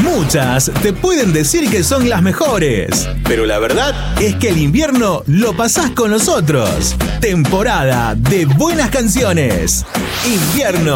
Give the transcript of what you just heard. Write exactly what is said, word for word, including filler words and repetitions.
Muchas te pueden decir que son las mejores, pero la verdad es que el invierno lo pasás con nosotros. Temporada de buenas canciones. Invierno